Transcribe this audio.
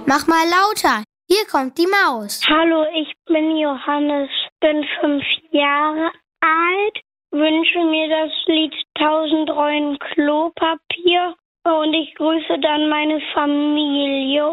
Mach mal lauter. Hier kommt die Maus. Hallo, ich bin Johannes, bin 5 Jahre alt, wünsche mir das Lied 1000 Rollen Klopapier und ich grüße dann meine Familie